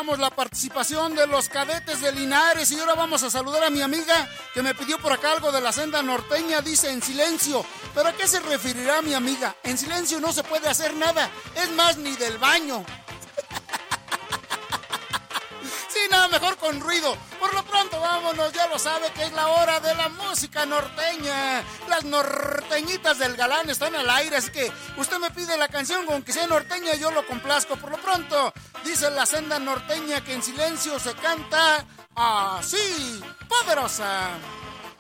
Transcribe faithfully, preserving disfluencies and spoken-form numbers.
escuchamos la participación de los cadetes de Linares y ahora vamos a saludar a mi amiga que me pidió por acá algo de la senda norteña. Dice en silencio. ¿Pero a qué se referirá mi amiga? En silencio no se puede hacer nada, es más, ni del baño. Sí, nada, mejor con ruido. Por lo pronto, vámonos, ya lo sabe que es la hora de la música norteña. Las norteñitas del galán están al aire, así que usted me pide la canción, con que sea norteña, yo lo complazco. Por lo pronto, dice la senda norteña que en silencio se canta así, poderosa.